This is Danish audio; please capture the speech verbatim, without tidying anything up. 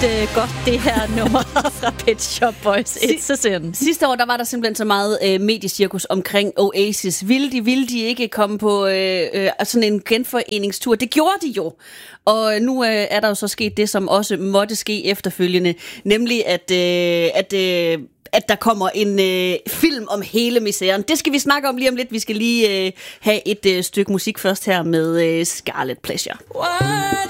uh, godt, det her nummer fra Pet Shop Boys. It's a sin. Sidste år, der var der simpelthen så meget øh, mediecirkus omkring Oasis. Ville de, ville de ikke komme på øh, øh, sådan en genforeningstur? Det gjorde de jo. Og nu øh, er der jo så sket det, som også måtte ske efterfølgende. Nemlig, at, øh, at, øh, at der kommer en øh, film om hele misæren. Det skal vi snakke om lige om lidt. Vi skal lige øh, have et øh, stykke musik først her med øh, Scarlet Pleasure. What?